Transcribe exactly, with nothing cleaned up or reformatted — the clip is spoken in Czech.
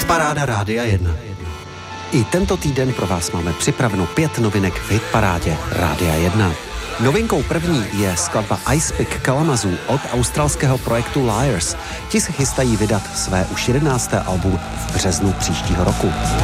Hitparáda Rádia jedna. I tento týden pro vás máme připraveno pět novinek v Hitparádě Rádia jedna. Novinkou první je skladba Ice Pick Kalamazoo od australského projektu Liars. Ti se chystají vydat své už jedenácté album v březnu příštího roku.